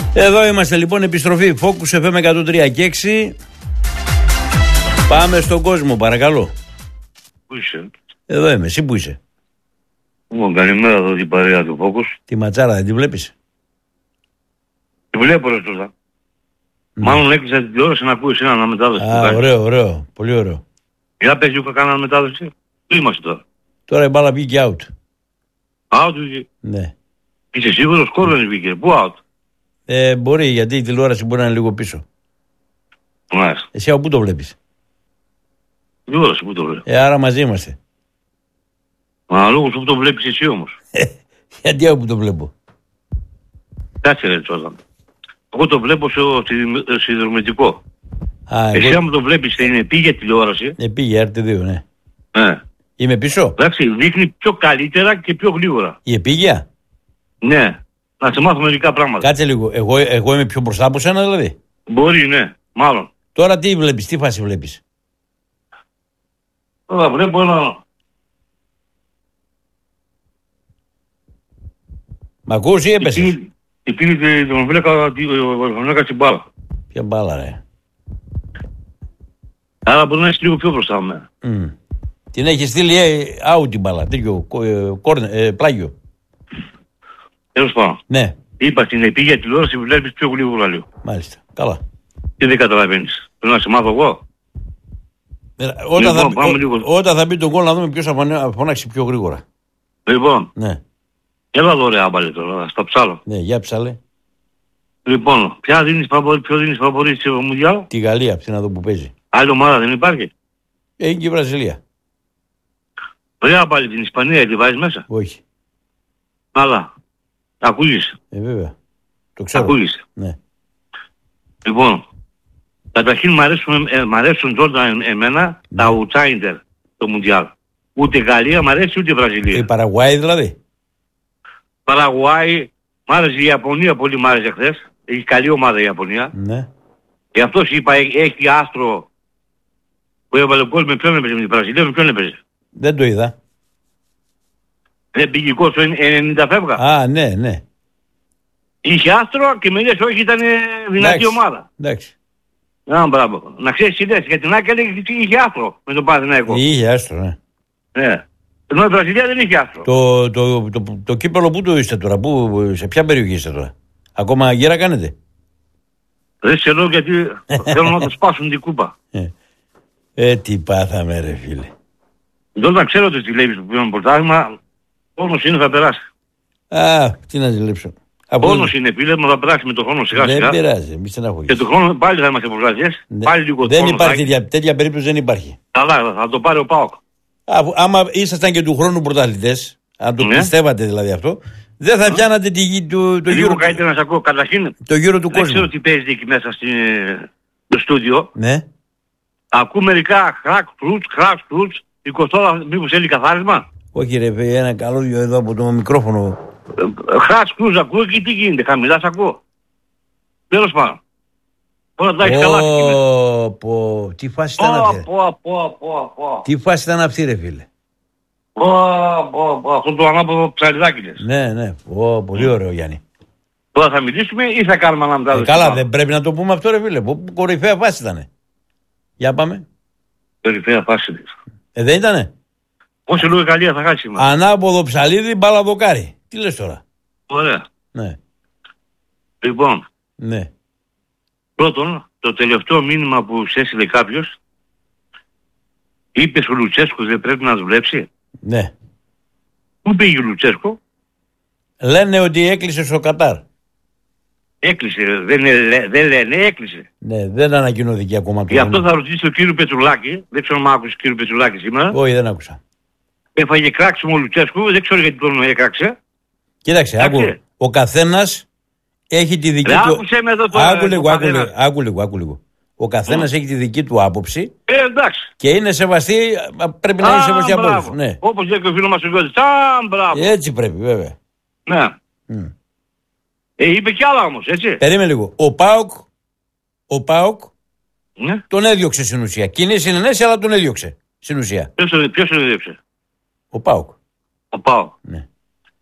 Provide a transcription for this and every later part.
Εδώ είμαστε λοιπόν, επιστροφή Focus FM 103 και 6. Πάμε στον κόσμο, παρακαλώ. Πού είσαι? Εδώ είμαι, εσύ που είσαι? Καλημέρα εδώ την παρέα του Focus. Τη ματσάρα δεν τη βλέπεις? Τη βλέπω ρε τώρα. Μάλλον έκλεισα την τηλεόραση να ακούεις ένα αναμετάδοση. Ωραίο, πολύ ωραίο. Για πες λίγο κανένα αναμετάδοση. Πού είμαστε τώρα? Τώρα η μπάλα βγήκε out. Out βγήκε? Ναι. Είσαι σίγουρος? Σκορ δεν βγήκε. Πού out? Μπορεί, γιατί η τηλεόραση μπορεί να είναι λίγο πίσω. Μάλιστα. Εσύ από πού το βλέπεις? Τηλεόραση, πού το βλέπεις? Άρα μαζί είμαστε. Μα λόγω που το βλέπεις εσύ όμως. Γιατί από πού το βλέπω? Κάτσε ρε Τσόλα. Εγώ το βλέπω στο συνδρομητικό. Εσύ άμα το βλέπεις είναι πήγε τηλεόραση. Πήγε RT2, ναι. Ναι. Είμαι πίσω. Εντάξει, δείχνει πιο καλύτερα και πιο γλίγορα. Η επίγεια. Ναι. Να σε μάθω μερικά πράγματα. Κάτσε λίγο. Εγώ είμαι πιο μπροστά από σένα δηλαδή. Μπορεί, ναι. Μάλλον. Τώρα τι βλέπεις, τι φάση βλέπεις? Τώρα βλέπω ένα... Μ' ακούς ή έπεσες? Υπήρχε τον βλέκα στην μπάλα. Ποια μπάλα ρε? Άρα μπορεί να είσαι λίγο πιο μπροστά με. Την έχει στείλει out την μπάλα, τέτοιο πλάγιο. Τέλος πάντων. Ναι. Είπα στην επίγεια τηλεόραση που βλέπεις πιο γλίγορα λίγο. Μάλιστα. Καλά. Τι δεν καταλαβαίνεις? Πρέπει να σε μάθω εγώ. Όταν θα μπει το γκολ να δούμε ποιος θα φωνάξει πιο γρήγορα. Λοιπόν. Ναι. Έλα εδώ ρε άμπαλε τώρα, στα ψάλω. Ναι, για ψάλε. Λοιπόν, ποιο δίνεις φαβορί στο Μουντιάλ? Τη Γαλλία, αυτή να δω που παίζει. Άλλη ομάδα δεν υπάρχει? Είναι και η Βραζιλία. Ωραία πάλι την Ισπανία τη βάζεις μέσα? Όχι. Αλλά, ακούγεις? Βέβαια. Το ξέρω. Ακούγεις? Ναι. Λοιπόν, καταρχήν μ' αρέσουν τότε εμένα τα outsider το Μουντιάλ. Ούτε Γαλλία μ' αρέσει ούτε Βραζιλία. Η Παραγουάη δηλαδή? Παραγουάη, μ' άρεσε η Ιαπωνία πολύ, μ' άρεσε χθες. Έχει καλή ομάδα η Ιαπωνία. Ναι. Γι' αυτό σου είπα, έχει άστρο που έβαλε γκολ. Με ποιον έπαιζε? Με την Βραζιλία, με ποιον έπαιζε? Δεν το είδα. Δεν πήγε γκολ στο 90 φεύγα. Α, ναι. Είχε άστρο και με λες όχι, ήταν δυνατή ομάδα. Εντάξει. Μπράβο. Να ξέρεις τι λες, γιατί την Άκη είχε άστρο με τον Παναθηναϊκό. Είχε άστρο, ναι. Ναι. Ενώ η Βραζιλία δεν είχε άστρο. Το κύπελο πού το είστε τώρα, σε ποια περιοχή είστε τώρα? Ακόμα γύρα κάνετε? Δεν σε λέω γιατί θέλω να το σπάσουν την κούπα. Τι πάθαμε ρε φίλε. Δεν να ξέρω ότι ζηλεύεις που πήγαμε πρωτάθλημα, πόνος είναι θα περάσει. Τι να ζηλέψω. Πόνος είναι φίλε, μα θα περάσει με τον χρόνο σιγά σιγά. Δεν πειράζει, μη στεναχωρήσεις. Και τον χρόνο πάλι θα είμαστε πρωταθλητές. Πάλι λίγο δεν υπάρχει, τέτοια περίπτωση δεν υπάρχει. Καλά, θα το πάρει ο ΠΑΟΚ. Άμα ήσασταν και του χρόνου πρωταθλητές, αν το πιστεύατε δηλαδή αυτό, δεν θα πιάνατε το γύρο. Καλύτερα να σε ακούω. Καταρχήν, το γύρο του κόσμου. Δεν ξέρω τι παίζει εκεί μέσα στο στούντιο. Ναι. Ακούω μερικά χρακ-φλουτς, η Κωστόλα μήπως θέλει καθάρισμα? Όχι ρε, ένα καλώδιο εδώ από το μικρόφωνο. Χρακ-φλουτς ακούω και τι γίνεται, χαμηλά σ' ακούω. Τέλος πάντων. Όλα τα έχεις καλά. Τι φάση ήταν αυτή? Τι φάση ήταν αυτή ρε φίλε? Αυτό το ανάποδο ψαριδάκι λες. Ναι. Πολύ ωραίο Γιάννη. Τώρα θα μιλήσουμε ή θα κάνουμε αναμετάδοση? Καλά, δεν πρέπει να το πούμε αυτό ρε φίλε. Κορυφαία φάση ήτανε. Για πάμε. Κορυφαία φάση. Δεν ήτανε? Όσο λόγω η Γαλλία θα χάσει σήμερα. Ανάποδο ψαλίδι, μπάλα δοκάρι. Τι λες τώρα? Ωραία. Ναι. Λοιπόν. Ναι. Πρώτον, το τελευταίο μήνυμα που σου έστειλε κάποιος, είπες ο Λουτσέσκο δεν πρέπει να δουλέψει. Ναι. Πού πήγε ο Λουτσέσκο? Λένε ότι έκλεισε στο Κατάρ. Έκλεισε, δεν λένε, έκλεισε. Ναι, δεν ανακοινώθηκε ακόμα. Γι' αυτό θα ρωτήσω τον κύριο Πετρουλάκη, δεν ξέρω αν άκουσε τον κύριο Πετρουλάκη σήμερα. Όχι, δεν άκουσα. Έφαγε κράξιμο ο Λουτσέσκο, δεν ξέρω γιατί τον έκραξε. Κοίταξε, ο καθένας έχει τη δική του. Άκουσε με εδώ τώρα. Άκου λίγο. Ο καθένας έχει τη δική του άποψη. Εντάξει. Και είναι σεβαστή, πρέπει να είναι σεβαστή από όλους. Ναι. Όπως λέει και ο φίλος μας ο Γιώργης. Έτσι πρέπει, βέβαια. Ναι. Είπε κι άλλα όμως, έτσι. Περίμενε λίγο. Ο ΠΑΟΚ ναι. Τον έδιωξε στην ουσία. Κοινή συνενέση, αλλά τον έδιωξε στην ουσία. Ποιος τον έδιωξε? Ο ΠΑΟΚ. Ο ΠΑΟΚ. Ναι.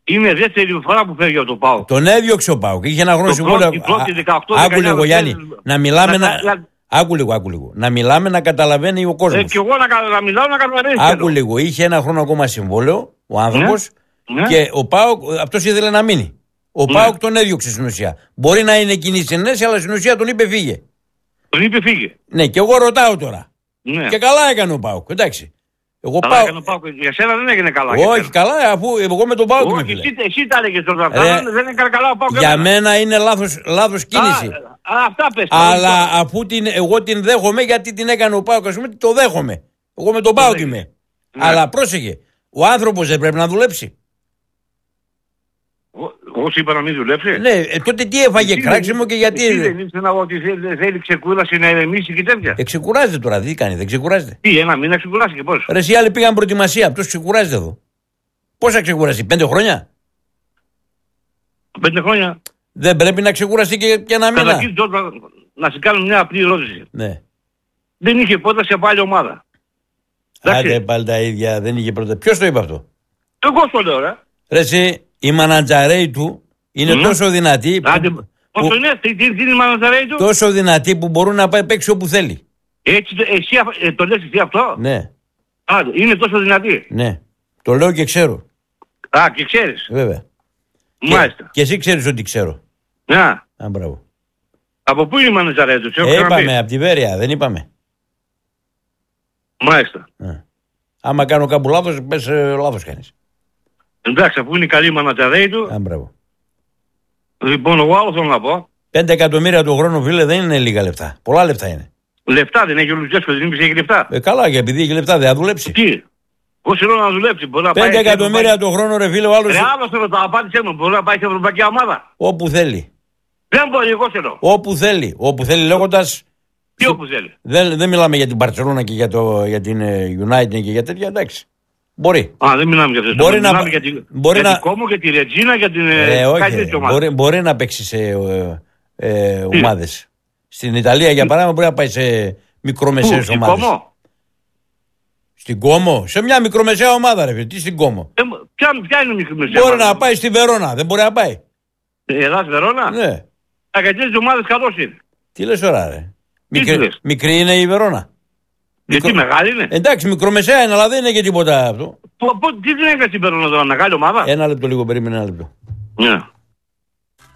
Είναι δεύτερη φορά που φεύγει από το ΠΑΟΚ. Τον έδιωξε ο ΠΑΟΚ. Είχε ένα χρόνο συμβόλαιο. Άκου λίγο, Γιάννη. Να μιλάμε Άκου λίγο. Να μιλάμε να καταλαβαίνει ο κόσμος. Και εγώ να μιλάω να καταλαβαίνει. Άκου λίγο. Είχε ένα χρόνο ακόμα συμβόλαιο ο άνθρωπος και ο ΠΑΟΚ, αυτός ήθελε να μείνει. Ο ΠΑΟΚ τον έδιωξε στην ουσία. Μπορεί να είναι κοινή συνένεση, αλλά στην ουσία τον είπε φύγε. Ναι, και εγώ ρωτάω τώρα. Ναι. Και καλά έκανε ο ΠΑΟΚ. Εντάξει. Καλά έκανε ο ΠΑΟΚ. Για σένα δεν έγινε καλά. Όχι, καλά, αφού εγώ με τον ΠΑΟΚ είμαι φίλε. Εσύ τα έλεγες τώρα αυτά. Δεν έκανε καλά ο ΠΑΟΚ. Για μένα είναι λάθος κίνηση. Αυτά πες. Αλλά αφού εγώ την δέχομαι, γιατί την έκανε ο ΠΑΟΚ, ας πούμε, το δέχομαι. Εγώ με τον ΠΑΟΚ είμαι. Αλλά πρόσεχε, ο άνθρωπος δεν πρέπει να δουλέψει. Εγώ σου είπα να μην δουλέψει. Ναι, τότε τι έφαγε κράξιμο και γιατί. Δεν ήξερα ότι θέλει ξεκούραση να ηρεμήσει και τέτοια. Ξεκουράζεται τώρα, τι κάνει, δεν ξεκουράζεται. Τι, ένα μήνα ξεκουράσει και πώς. Ρε, οι άλλοι πήγαν προετοιμασία, αυτός ξεκουράζεται εδώ. Πόσα ξεκουράσει, 5 χρόνια. 5 χρόνια. Δεν πρέπει να ξεκουραστεί και ένα μήνα. Καταρχήν τώρα να σε κάνω μια απλή ερώτηση. Ναι. Δεν είχε πρόταση από άλλη ομάδα. Άντε πάλι τα ίδια, δεν είχε πρόταση. Ποιος το είπε αυτό. Εγώ το λέω, ρε. Ρε, εσύ, οι μανατζαρέοι του είναι τόσο δυνατοί. Πόσο είναι, τι είναι οι μανατζαρέοι του. Τόσο δυνατοί που μπορούν να πάει παίξει όπου θέλει. Έτσι, εσύ το λες εσύ αυτό. Ναι. Είναι τόσο δυνατοί. Ναι. Το λέω και ξέρω. Και ξέρεις. Βέβαια. Μάλιστα. Και εσύ ξέρεις ότι ξέρω. Να. Μπράβο. Από πού είναι οι μανατζαρέοι του. Είπαμε, από τη Βέρεια, δεν είπαμε. Μάλιστα. Άμα κάνω κάπου λάθος, πες λάθος κάνεις. Εντάξει, αφού είναι καλή η μανατζαρέοι του. Μπράβο. Λοιπόν, εγώ άλλο θέλω να πω. 5 εκατομμύρια το χρόνο, φίλε, δεν είναι λίγα λεφτά. Πολλά λεφτά είναι. Λεφτά δεν έχει ο Λουτσέσκο, δεν είπε έχει λεφτά. Καλά, και επειδή έχει λεφτά δεν θα δουλέψει. Τι. Εγώ θέλω να δουλέψει. 5 εκατομμύρια το χρόνο, ρε φίλε, ο άλλος. Άλλο θέλω να απάντησε μου. Μπορεί να πάει στην Ευρωπαϊκή Ομάδα. Όπου θέλει. Δεν μπορεί, εγώ θέλω. Όπου θέλει. Όπου θέλει λέγοντας. Τι όπου θέλει. Δεν μιλάμε για την Μπαρτσελόνα και για την United και για τέτοια, εντάξει. Μπορεί. Δεν μιλάμε για αυτό. Μιλάμε για την Κόμο, για τη Ρετζίνα, για την όχι, μπορεί να παίξει σε ομάδες. Στην Ιταλία, για παράδειγμα, μπορεί να πάει σε μικρομεσαίες ομάδες. Στην Κόμο. Σε μια μικρομεσαία ομάδα, ρε φίλε. Τι στην Κόμο. Ποια είναι η μικρομεσαία. Μπορεί να πάει στη Βερόνα. Δεν μπορεί να πάει. Ελλάς Βερόνα. Ναι. Γιατί τις ομάδες καλώς είναι. Τι λες τώρα, ρε. Μικρή είναι η Βερόνα. Γιατί μεγάλη είναι. Εντάξει, μικρομεσαία είναι, αλλά δεν είναι και τίποτα αυτό. Τι δεν έκανε στην Βερόνα τώρα, μεγάλη ομάδα. Ένα λεπτό λίγο, περίμενε ένα λεπτό. Ναι.